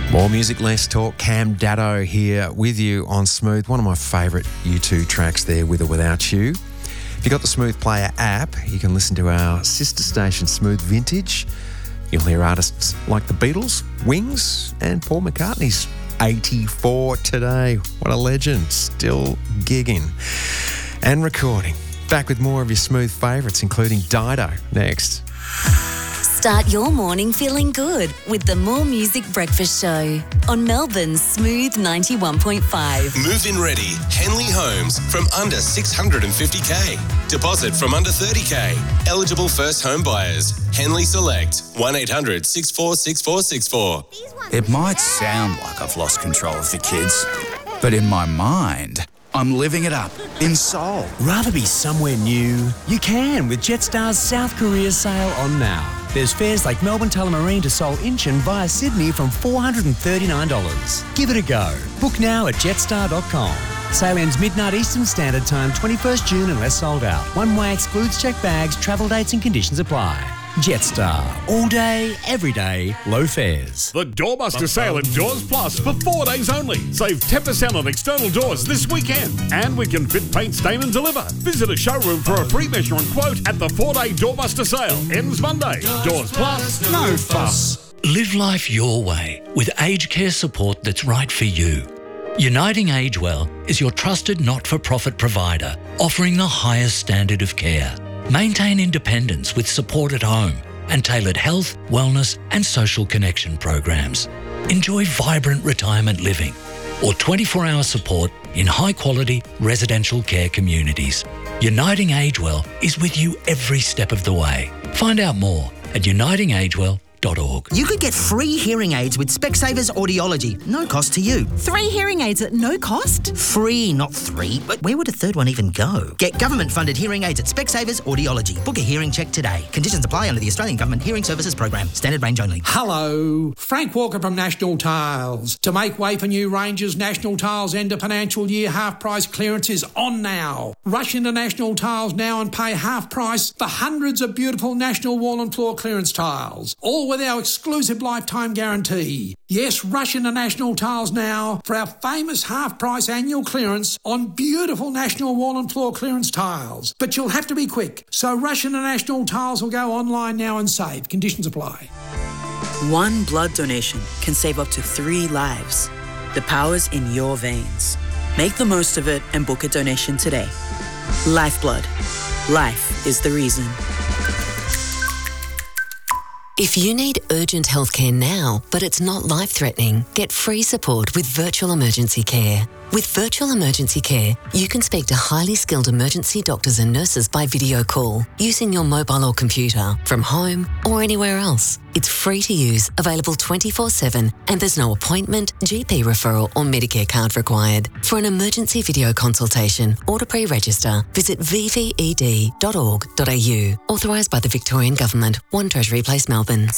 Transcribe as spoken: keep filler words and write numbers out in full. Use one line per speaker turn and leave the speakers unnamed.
More music, less talk. Cam Daddo here with you on Smooth. One of my favourite U two tracks there, With or Without You. If you've got the Smooth Player app, you can listen to our sister station, Smooth Vintage. You'll hear artists like the Beatles, Wings, and Paul McCartney's eighty-four today. What a legend. Still gigging and recording. Back with more of your Smooth favourites, including Dido next.
Start your morning feeling good with the More Music Breakfast Show on Melbourne's Smooth ninety-one point five.
Move-in ready, Henley Homes from under six hundred fifty K. Deposit from under thirty K. Eligible first home buyers. Henley Select, one eight hundred six four six four six four.
It might sound like I've lost control of the kids, but in my mind, I'm living it up in Seoul.
Rather be somewhere new? You can with Jetstar's South Korea sale on now. There's fares like Melbourne Tullamarine to Seoul Incheon via Sydney from four hundred thirty-nine dollars. Give it a go. Book now at jetstar dot com. Sale ends midnight Eastern Standard Time, twenty-first June unless sold out. One way excludes checked bags, travel dates and conditions apply. Jetstar. All day, every day, low fares.
The Doorbuster sale at Doors Plus for four days only. Save ten percent on external doors this weekend. And we can fit, paint, stain and deliver. Visit a showroom for a free measure and quote at the four-day Doorbuster sale. Ends Monday. Doors Plus, no fuss.
Live life your way with aged care support that's right for you. Uniting Agewell is your trusted not-for-profit provider, offering the highest standard of care. Maintain independence with support at home and tailored health, wellness and social connection programs. Enjoy vibrant retirement living or twenty-four hour support in high-quality residential care communities. Uniting Agewell is with you every step of the way. Find out more at uniting agewell dot org.
You could get free hearing aids with Specsavers Audiology. No cost to you.
Three hearing aids at no cost?
Free, not three. But where would a third one even go? Get government-funded hearing aids at Specsavers Audiology. Book a hearing check today. Conditions apply under the Australian Government Hearing Services Program. Standard range only.
Hello. Frank Walker from National Tiles. To make way for new ranges, National Tiles end of financial year half-price clearance is on now. Rush into National Tiles now and pay half price for hundreds of beautiful National Wall and Floor clearance tiles. All with our exclusive lifetime guarantee. Yes, rush into National Tiles now for our famous half-price annual clearance on beautiful National Wall and Floor clearance tiles. But you'll have to be quick, so rush into National Tiles or go online now and save. Conditions apply.
One blood donation can save up to three lives. The power's in your veins. Make the most of it and book a donation today. Lifeblood. Life is the reason.
If you need urgent healthcare now, but it's not life-threatening, get free support with Virtual Emergency Care. With Virtual Emergency Care, you can speak to highly skilled emergency doctors and nurses by video call, using your mobile or computer, from home or anywhere else. It's free to use, available twenty-four seven, and there's no appointment, G P referral or Medicare card required. For an emergency video consultation or to pre-register, visit v v e d dot org dot a u. Authorised by the Victorian Government, one Treasury Place, Melbourne.